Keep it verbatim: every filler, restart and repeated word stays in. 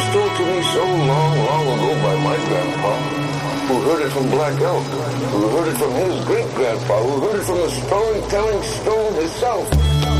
was told to me so long, long ago by my grandpa, who heard it from Black Elk, who heard it from his great-grandpa, who heard it from the storytelling stone himself.